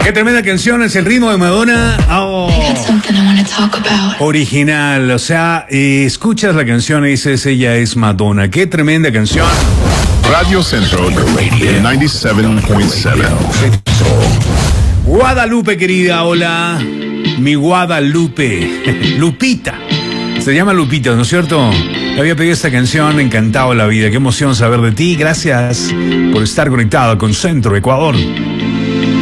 Qué tremenda canción, es el ritmo de Madonna. Oh, original, o sea, escuchas la canción y dices, ella es Madonna. Qué tremenda canción. Radio Centro, 97.7. Guadalupe, querida, hola. Mi Guadalupe. Lupita. Se llama Lupita, ¿no es cierto? Le había pedido esta canción, encantado la vida. Qué emoción saber de ti. Gracias por estar conectado con Centro Ecuador.